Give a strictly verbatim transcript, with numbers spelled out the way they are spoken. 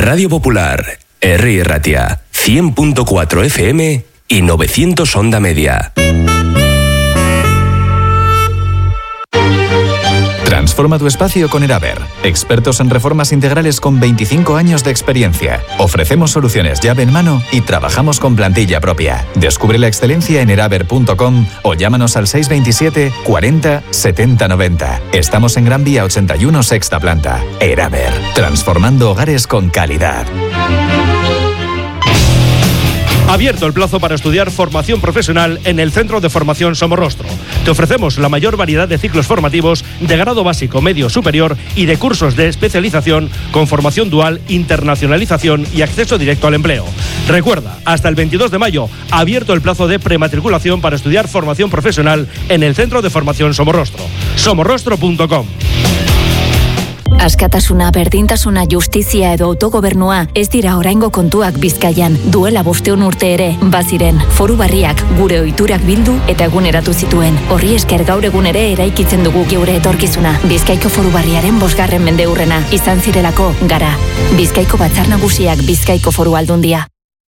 Radio Popular, Herri Erratia, cien punto cuatro F M y novecientos onda media. Transforma tu espacio con Eraber. Expertos en reformas integrales con veinticinco años de experiencia. Ofrecemos soluciones llave en mano y trabajamos con plantilla propia. Descubre la excelencia en eraber punto com o llámanos al seis veintisiete cuarenta setenta noventa. Estamos en Gran Vía ochenta y uno, sexta planta. Eraber. Transformando hogares con calidad. Abierto el plazo para estudiar formación profesional en el Centro de Formación Somorrostro. Te ofrecemos la mayor variedad de ciclos formativos de grado básico, medio, superior y de cursos de especialización con formación dual, internacionalización y acceso directo al empleo. Recuerda, hasta el veintidós de mayo, abierto el plazo de prematriculación para estudiar formación profesional en el Centro de Formación Somorrostro. somorrostro punto com. Askatasuna, berdintasuna, justizia edo autogobernua ez dira oraingo kontuak Bizkaian. Duela bosteun urte ere, baziren, foru barriak gure ohiturak bildu eta eguneratu zituen. Horri esker gaur egun ere eraikitzen dugu geure etorkizuna. Bizkaiko foru barriaren bosgarren mendeurrena izan zirelako gara. Bizkaiko Batzar Nagusiak, Bizkaiko Foru Aldundia.